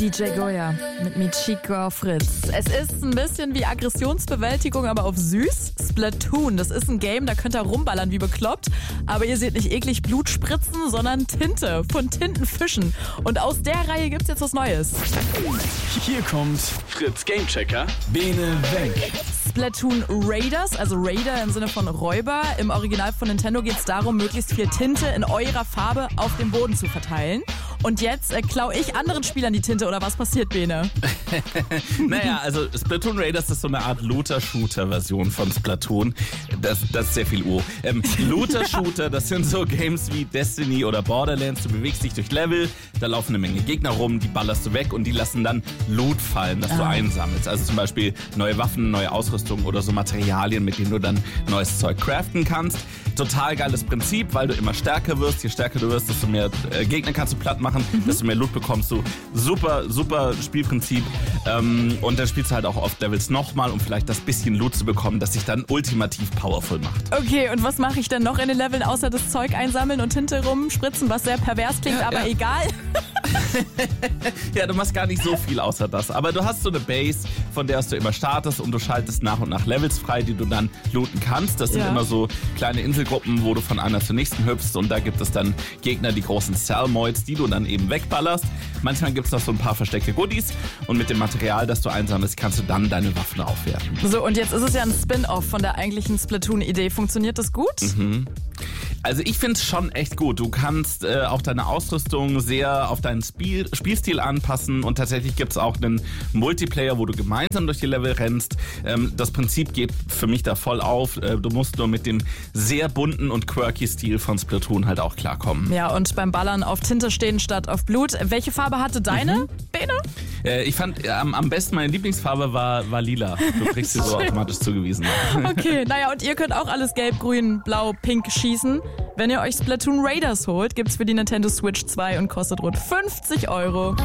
DJ Goya mit Michiko auf Fritz. Es ist ein bisschen wie Aggressionsbewältigung, aber auf süß. Splatoon, das ist ein Game, da könnt ihr rumballern wie bekloppt. Aber ihr seht nicht eklig Blut spritzen, sondern Tinte von Tintenfischen. Und aus der Reihe gibt's jetzt was Neues. Hier kommt Fritz Gamechecker, Bene weg. Splatoon Raiders, also Raider im Sinne von Räuber. Im Original von Nintendo geht es darum, möglichst viel Tinte in eurer Farbe auf dem Boden zu verteilen. Und jetzt klaue ich anderen Spielern die Tinte, oder was passiert, Bene? Naja, also Splatoon Raiders ist so eine Art Looter-Shooter-Version von Splatoon. Das ist sehr viel Looter-Shooter, das sind so Games wie Destiny oder Borderlands. Du bewegst dich durch Level, da laufen eine Menge Gegner rum, die ballerst du weg und die lassen dann Loot fallen, das du einsammelst. Also zum Beispiel neue Waffen, neue Ausrüstung oder so Materialien, mit denen du dann neues Zeug craften kannst. Total geiles Prinzip, weil du immer stärker wirst. Je stärker du wirst, desto mehr Gegner kannst du platt machen, desto mehr Loot bekommst du. Super, super Spielprinzip. Und dann spielst du halt auch oft Levels nochmal, um vielleicht das bisschen Loot zu bekommen, das sich dann ultimativ powerful macht. Okay, und was mache ich dann noch in den Leveln, außer das Zeug einsammeln und Tinte rumspritzen, was sehr pervers klingt, aber egal? Ja, du machst gar nicht so viel außer das. Aber du hast so eine Base, von der aus du immer startest und du schaltest nach und nach Levels frei, die du dann looten kannst. Das sind immer so kleine Inselgruppen, wo du von einer zur nächsten hüpfst und da gibt es dann Gegner, die großen Salmoids, die du dann eben wegballerst. Manchmal gibt es noch so ein paar versteckte Goodies und mit dem Material, das du einsammelst, kannst du dann deine Waffen aufwerten. So, und jetzt ist es ja ein Spin-Off von der eigentlichen Splatoon-Idee. Funktioniert das gut? Also ich finde es schon echt gut. Du kannst auch deine Ausrüstung sehr auf deinen Spielstil anpassen und tatsächlich gibt es auch einen Multiplayer, wo du gemeinsam durch die Level rennst. Das Prinzip geht für mich da voll auf. Du musst nur mit dem sehr bunten und quirky Stil von Splatoon halt auch klarkommen. Ja, und beim Ballern auf Tinte stehen statt auf Blut. Welche Farbe hatte deine, Bene? Ich fand am besten, meine Lieblingsfarbe war lila. Du kriegst sie so automatisch zugewiesen. Okay, naja, und ihr könnt auch alles gelb, grün, blau, pink schießen. Wenn ihr euch Splatoon Raiders holt, gibt's für die Nintendo Switch 2 und kostet rund 50 €.